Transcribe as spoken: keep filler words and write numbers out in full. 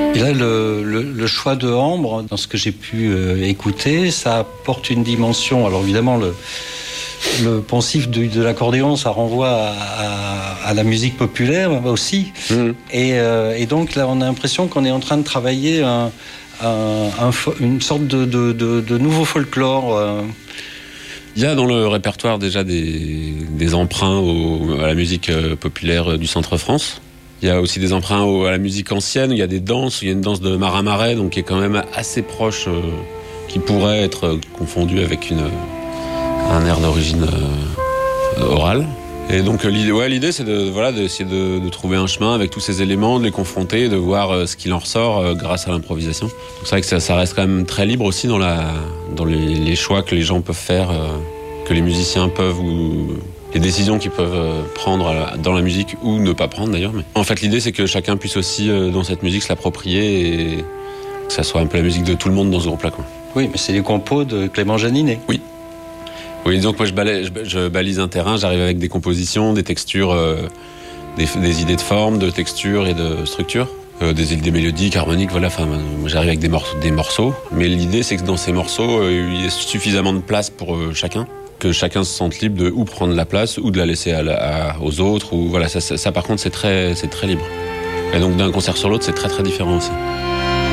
Et là, le, le, le choix de Ambre, dans ce que j'ai pu euh, écouter, ça apporte une dimension. Alors évidemment, le, le poncif de, de l'accordéon, ça renvoie à, à, à la musique populaire aussi. Mmh. Et, euh, et donc là, on a l'impression qu'on est en train de travailler un, un, un, une sorte de, de, de, de nouveau folklore. Euh. Il y a dans le répertoire déjà des, des emprunts au, à la musique populaire du Centre-France. Il y a aussi des emprunts au, à la musique ancienne. Il y a des danses. Il y a une danse de Marin Marais, donc qui est quand même assez proche, euh, qui pourrait être confondue avec une, un air d'origine euh, orale. Et donc l'idée, ouais, l'idée c'est de, voilà, d'essayer de, de trouver un chemin avec tous ces éléments, de les confronter, de voir euh, ce qu'il en ressort euh, grâce à l'improvisation. Donc c'est vrai que ça, ça reste quand même très libre aussi dans, la, dans les, les choix que les gens peuvent faire, euh, que les musiciens peuvent ou les décisions qu'ils peuvent prendre dans la musique ou ne pas prendre d'ailleurs. Mais en fait, l'idée, c'est que chacun puisse aussi, dans cette musique, se l'approprier et que ça soit un peu la musique de tout le monde dans ce groupe-là, quoi. Oui, mais c'est les compos de Clément Janinet. Oui. Oui, donc moi, je, balais, je, je balise un terrain, j'arrive avec des compositions, des textures, euh, des, des idées de forme, de texture et de structure, euh, des, des mélodiques, harmoniques, voilà. Enfin, moi, j'arrive avec des, mor- des morceaux. Mais l'idée, c'est que dans ces morceaux, euh, il y ait suffisamment de place pour euh, chacun. Que chacun se sente libre de ou prendre la place ou de la laisser à la, à, aux autres. Ou, voilà, ça, ça, ça, par contre, c'est très, c'est très libre. Et donc, d'un concert sur l'autre, c'est très, très différent aussi.